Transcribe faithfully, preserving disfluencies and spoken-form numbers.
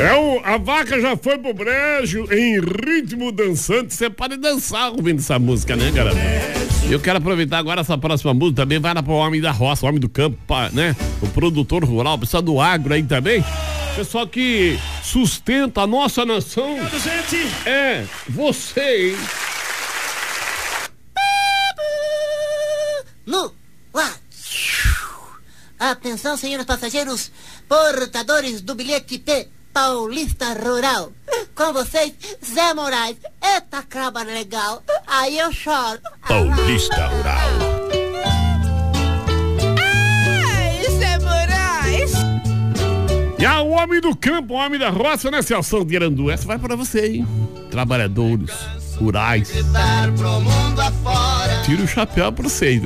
É o, a vaca já foi pro brejo em ritmo dançante. Você pode dançar ouvindo essa música, né, galera? Eu quero aproveitar agora essa próxima música também. Vai lá pro homem da roça, o homem do campo, né? O produtor rural, o pessoal do agro aí também. Pessoal que sustenta a nossa nação. É você, hein? No, lá. Atenção, senhores passageiros, portadores do bilhete P Paulista Rural. Com vocês, Zé Moraes. Eita, cabra legal. Aí eu choro. Paulista Rural. Ai, Zé Moraes. E a o homem do campo, o homem da roça, né, Celso de Irandu? Essa vai pra você, hein? Trabalhadores rurais. Tira o chapéu pra vocês, viu?